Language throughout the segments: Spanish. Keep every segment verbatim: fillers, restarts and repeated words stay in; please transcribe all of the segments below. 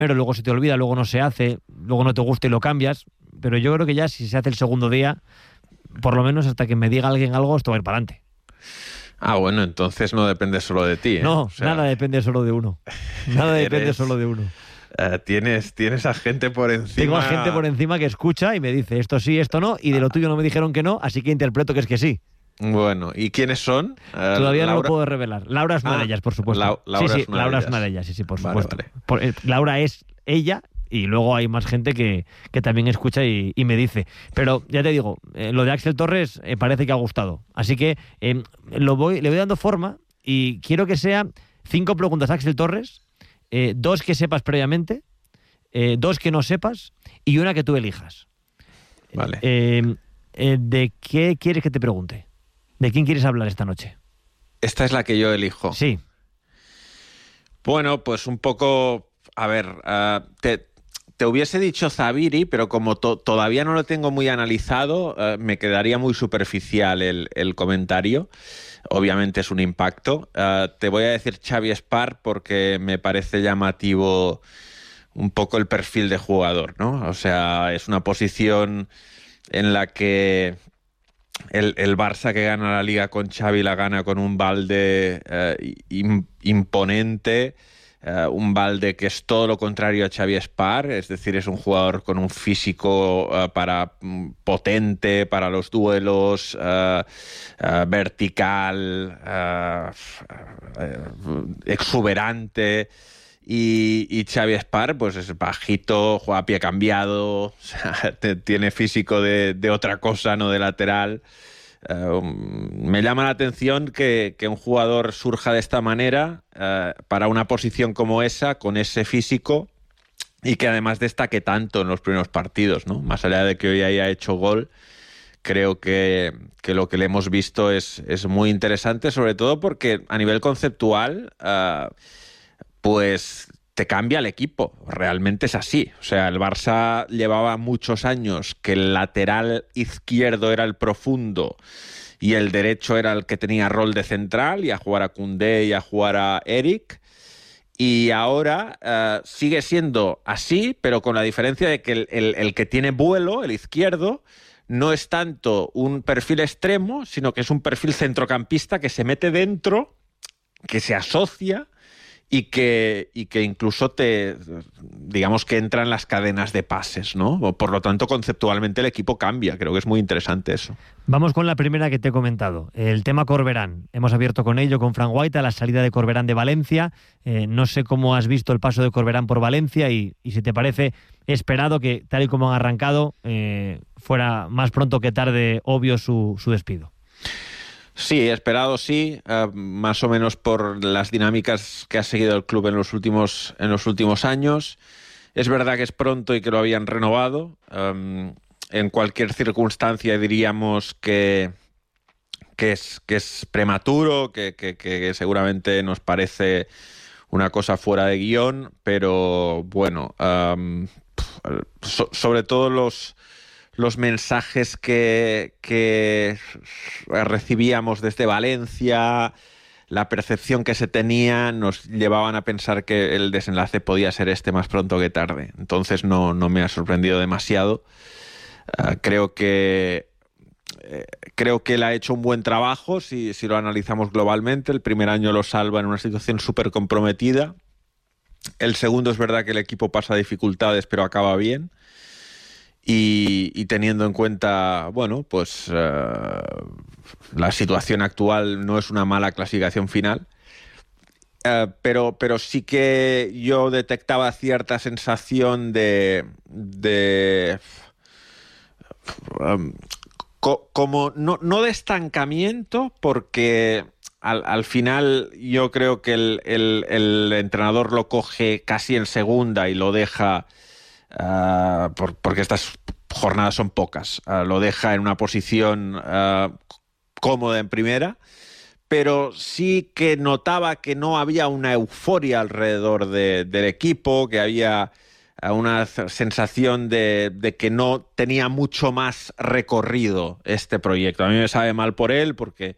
luego se te olvida, luego no se hace, luego no te gusta y lo cambias, pero yo creo que ya si se hace el segundo día, por lo menos hasta que me diga alguien algo, esto va a ir para adelante. Ah, bueno, entonces no depende solo de ti, ¿eh? No, O sea, nada depende solo de uno. Nada depende eres- solo de uno. Uh, tienes, tienes a gente por encima. Tengo a gente por encima que escucha y me dice esto sí, esto no, y de lo tuyo no me dijeron que no, así que interpreto que es que sí. Bueno, ¿y quiénes son? Uh, Todavía Laura... no lo puedo revelar. Laura es una Ah, de ellas, por supuesto. La, Laura sí, sí, es una Laura de es una ellas. de ellas, sí, sí, por Vale, supuesto. vale. Por, eh, Laura es ella y luego hay más gente que, que también escucha y, y me dice. Pero ya te digo, eh, lo de Axel Torres eh, parece que ha gustado. Así que eh, lo voy, le voy dando forma y quiero que sea cinco preguntas a Axel Torres, eh, dos que sepas previamente, eh, dos que no sepas y una que tú elijas. Vale. Eh, eh, ¿De qué quieres que te pregunte? ¿De quién quieres hablar esta noche? Esta es la que yo elijo. Sí. Bueno, pues un poco... A ver, uh, te, te hubiese dicho Zabiri, pero como to, todavía no lo tengo muy analizado, uh, me quedaría muy superficial el, el comentario. Obviamente es un impacto. Uh, te voy a decir Xavi Espar porque me parece llamativo un poco el perfil de jugador, ¿no? O sea, es una posición en la que el, el Barça que gana la Liga con Xavi la gana con un Balde uh, im, imponente. Uh, un Balde que es todo lo contrario a Xavi Espar, es decir, es un jugador con un físico uh, para um, potente para los duelos, uh, uh, vertical, uh, uh, exuberante, y, y Xavi Espar pues es bajito, juega a pie cambiado, o sea, te, tiene físico de, de otra cosa, no de lateral. Uh, me llama la atención que, que un jugador surja de esta manera uh, para una posición como esa, con ese físico, y que además destaque tanto en los primeros partidos, ¿no? Más allá de que hoy haya hecho gol, creo que, que lo que le hemos visto es, es muy interesante, sobre todo porque a nivel conceptual, uh, pues te cambia el equipo, realmente es así. O sea, el Barça llevaba muchos años que el lateral izquierdo era el profundo y el derecho era el que tenía rol de central, y a jugar a Koundé y a jugar a Eric. Y ahora uh, sigue siendo así, pero con la diferencia de que el, el, el que tiene vuelo, el izquierdo, no es tanto un perfil extremo, sino que es un perfil centrocampista que se mete dentro, que se asocia, y que, y que incluso te, digamos que entra en las cadenas de pases, ¿no? Por lo tanto, conceptualmente el equipo cambia. Creo que es muy interesante eso. Vamos con la primera que te he comentado, el tema Corberán. Hemos abierto con ello, con Fran Guaita, la salida de Corberán de Valencia. Eh, no sé cómo has visto el paso de Corberán por Valencia y, y si te parece esperado que, tal y como han arrancado, eh, fuera más pronto que tarde obvio su, su despido. Sí, esperado sí, uh, más o menos por las dinámicas que ha seguido el club en los últimos, en los últimos años. Es verdad que es pronto y que lo habían renovado. Um, en cualquier circunstancia diríamos que, que, es, que es prematuro, que, que, que seguramente nos parece una cosa fuera de guión, pero bueno, um, so, sobre todo los... los mensajes que, que recibíamos desde Valencia, la percepción que se tenía, nos llevaban a pensar que el desenlace podía ser este más pronto que tarde. Entonces no, no me ha sorprendido demasiado. Uh, creo que eh, creo que él ha hecho un buen trabajo si, si lo analizamos globalmente. El primer año lo salva en una situación súper comprometida. El segundo es verdad que el equipo pasa dificultades, pero acaba bien. Y, y teniendo en cuenta, bueno, pues uh, la situación actual no es una mala clasificación final, uh, pero, pero sí que yo detectaba cierta sensación de... de um, co como no, no de estancamiento, porque al, al final yo creo que el, el, el entrenador lo coge casi en segunda y lo deja... Uh, por, porque estas jornadas son pocas, uh, lo deja en una posición uh, cómoda en primera, pero sí que notaba que no había una euforia alrededor de, del equipo, que había uh, una sensación de, de que no tenía mucho más recorrido este proyecto. A mí me sabe mal por él porque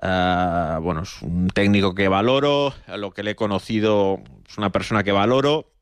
uh, bueno, es un técnico que valoro, a lo que le he conocido es una persona que valoro,